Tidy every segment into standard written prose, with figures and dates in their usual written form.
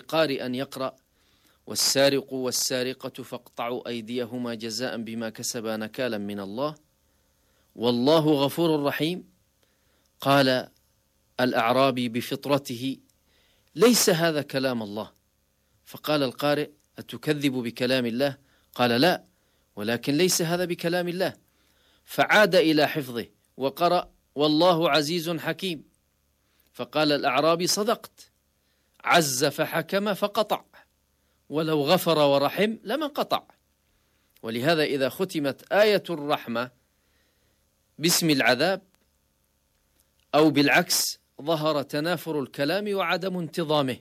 للقارئ أن يقرأ: والسارق والسارقة فاقطعوا أيديهما جزاء بما كسبا نكالا من الله والله غفور رحيم. قال الأعرابي بفطرته: ليس هذا كلام الله. فقال القارئ: أتكذب بكلام الله؟ قال: لا، ولكن ليس هذا بكلام الله. فعاد إلى حفظه وقرأ: والله عزيز حكيم. فقال الأعرابي: صدقت، عز فحكم فقطع، ولو غفر ورحم لما قطع. ولهذا إذا ختمت آية الرحمة باسم العذاب أو بالعكس ظهر تنافر الكلام وعدم انتظامه.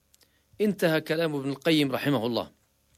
انتهى كلام ابن القيم رحمه الله.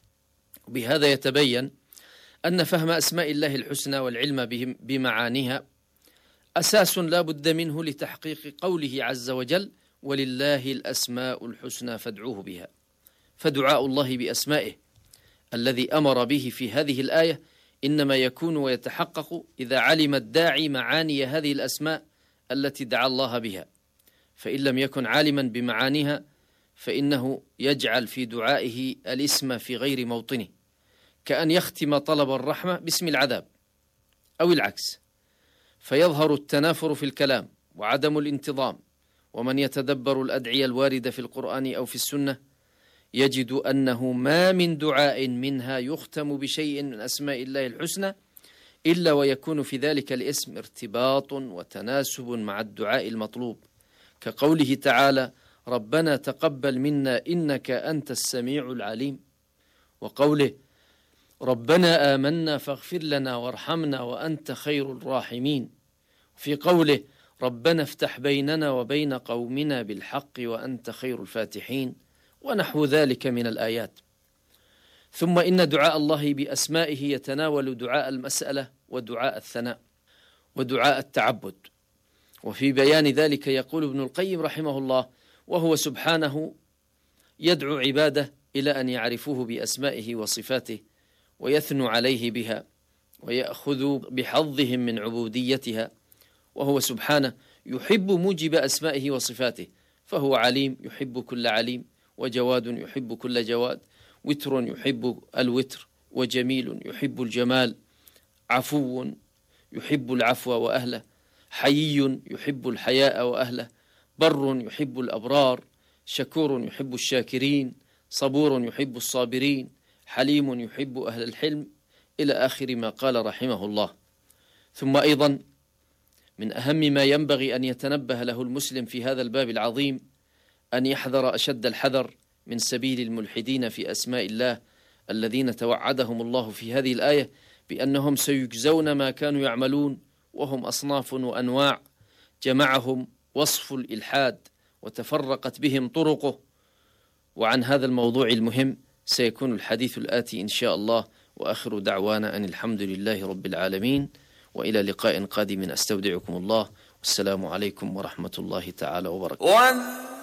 وبهذا يتبين أن فهم أسماء الله الحسنى والعلم بمعانيها أساس لا بد منه لتحقيق قوله عز وجل: ولله الأسماء الحسنى فادعوه بها. فدعاء الله بأسمائه الذي أمر به في هذه الآية إنما يكون ويتحقق إذا علم الداعي معاني هذه الأسماء التي دعا الله بها. فإن لم يكن عالما بمعانيها فإنه يجعل في دعائه الاسم في غير موطنه، كأن يختم طلب الرحمة باسم العذاب أو العكس، فيظهر التنافر في الكلام وعدم الانتظام. ومن يتدبر الأدعية الواردة في القرآن أو في السنة يجد أنه ما من دعاء منها يختم بشيء من أسماء الله الحسنى إلا ويكون في ذلك الاسم ارتباط وتناسب مع الدعاء المطلوب، كقوله تعالى: ربنا تقبل منا إنك أنت السميع العليم، وقوله: ربنا آمنا فاغفر لنا وارحمنا وأنت خير الراحمين، في قوله: ربنا افتح بيننا وبين قومنا بالحق وأنت خير الفاتحين، ونحو ذلك من الآيات. ثم إن دعاء الله بأسمائه يتناول دعاء المسألة ودعاء الثناء ودعاء التعبد. وفي بيان ذلك يقول ابن القيم رحمه الله: وهو سبحانه يدعو عباده إلى أن يعرفوه بأسمائه وصفاته ويثنوا عليه بها ويأخذوا بحظهم من عبوديتها. وهو سبحانه يحب موجب أسمائه وصفاته، فهو عليم يحب كل عليم، وجواد يحب كل جواد، وتر يحب الوتر، وجميل يحب الجمال، عفو يحب العفو وأهله، حيي يحب الحياء وأهله، بر يحب الأبرار، شكور يحب الشاكرين، صبور يحب الصابرين، حليم يحب أهل الحلم، إلى آخر ما قال رحمه الله. ثم أيضا من أهم ما ينبغي أن يتنبه له المسلم في هذا الباب العظيم أن يحذر أشد الحذر من سبيل الملحدين في أسماء الله الذين توعدهم الله في هذه الآية بأنهم سيجزون ما كانوا يعملون، وهم أصناف وأنواع جمعهم وصف الإلحاد وتفرقت بهم طرقه. وعن هذا الموضوع المهم سيكون الحديث الآتي إن شاء الله، وآخر دعوانا أن الحمد لله رب العالمين، وإلى لقاء قادم أستودعكم الله، والسلام عليكم ورحمة الله تعالى وبركاته.